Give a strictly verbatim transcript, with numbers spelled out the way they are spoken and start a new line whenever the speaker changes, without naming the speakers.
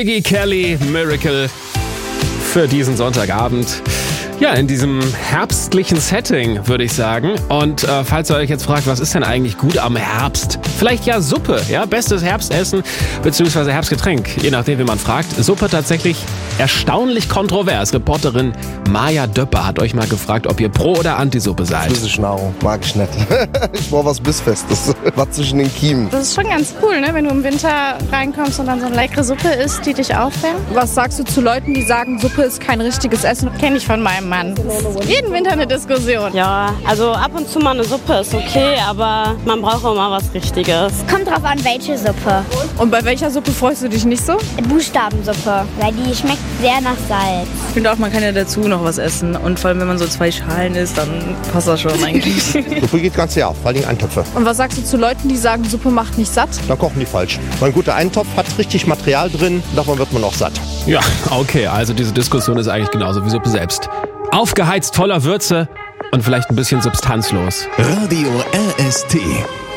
Maggie Kelly, Miracle für diesen Sonntagabend. Ja, in diesem herbstlichen Setting, würde ich sagen. Und äh, falls ihr euch jetzt fragt, was ist denn eigentlich gut am Herbst? Vielleicht ja Suppe, ja, bestes Herbstessen bzw. Herbstgetränk, je nachdem, wie man fragt. Suppe tatsächlich erstaunlich kontrovers. Reporterin Maja Döpper hat euch mal gefragt, ob ihr Pro- oder Anti-Suppe seid.
Flüssignahrung mag ich nicht. Ich brauche was Bissfestes, was zwischen den Kiemen.
Das ist schon ganz cool, ne? Wenn du im Winter reinkommst und dann so eine leckere Suppe isst, die dich aufwärmt.
Was sagst du zu Leuten, die sagen, Suppe ist kein richtiges Essen?
Kenne ich von meinem Mann. Jeden Winter eine Diskussion.
Ja, also ab und zu mal eine Suppe ist okay, aber man braucht auch mal was Richtiges.
Kommt drauf an, welche Suppe.
Und bei welcher Suppe freust du dich nicht so?
Buchstabensuppe, weil die schmeckt sehr nach Salz.
Ich finde auch, man kann ja dazu noch was essen. Und vor allem, wenn man so zwei Schalen isst, dann passt das schon eigentlich.
Suppe geht ganz Jahr, vor allem Eintöpfe.
Und was sagst du zu Leuten, die sagen, Suppe macht nicht satt?
Dann kochen die falsch. Ein guter Eintopf hat richtig Material drin, davon wird man auch satt.
Ja, okay, also diese Diskussion ist eigentlich genauso wie Suppe selbst. Aufgeheizt, voller Würze und vielleicht ein bisschen substanzlos.
Radio R S T.